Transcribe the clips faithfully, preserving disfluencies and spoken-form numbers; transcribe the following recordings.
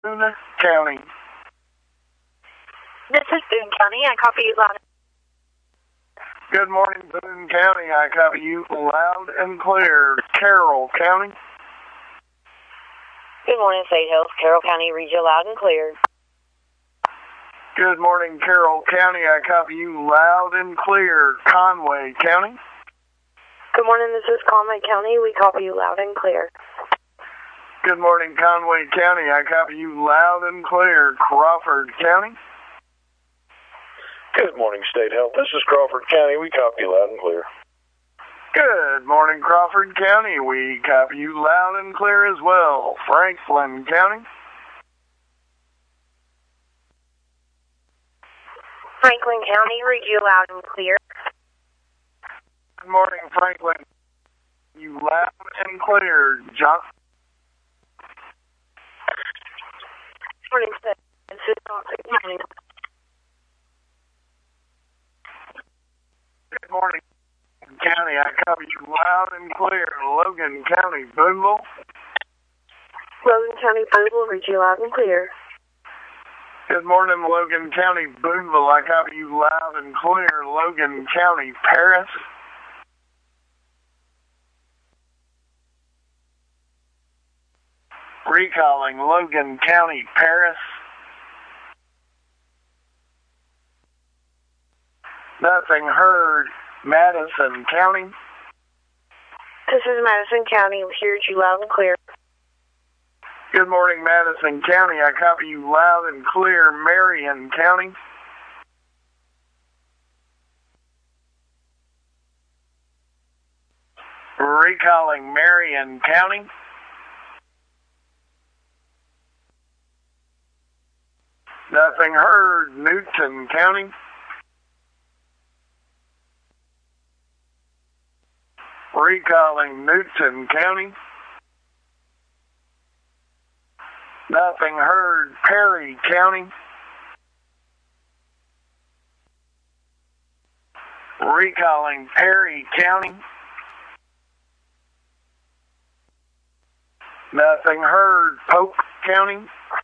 Boone County. This is Boone County. I copy you loud. Good morning, Boone County. I copy you loud and clear. Carroll County. Good morning, State Health. Carroll County, read you loud and clear. Good morning, Carroll County. I copy you loud and clear. Conway County. Good morning, this is Conway County. We copy you loud and clear. Good morning, Conway County. I copy you loud and clear. Crawford County. Good morning, State Health. This is Crawford County. We copy you loud and clear. Good morning, Crawford County. We copy you loud and clear as well. Franklin County. Franklin County, read you loud and clear. Good morning, Franklin. You loud and clear. John. Morning, State. This is Conway County. Good morning, County. I copy you loud and clear. Logan County, Boonville. Logan County, Boonville, read you loud and clear. Good morning, Logan County, Boonville. I copy you loud and clear. Logan County, Paris. Recalling Logan County, Paris. Nothing heard. Madison County. This is Madison County. We hear you loud and clear. Good morning, Madison County. I copy you loud and clear. Marion County. Recalling Marion County. Nothing heard. Newton County. Recalling Newton County. Nothing heard. Perry County. Recalling Perry County. Nothing heard. Polk County.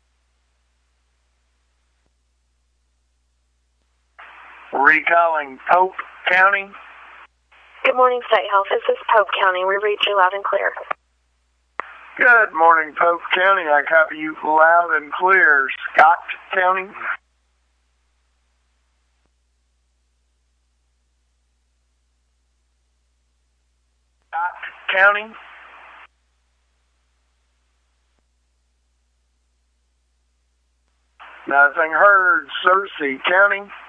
Recalling Polk County. Good morning, State Health. This is Pope County. We read you loud and clear. Good morning, Polk County. I copy you loud and clear. Scott County. Scott County. Nothing heard. Searcy County.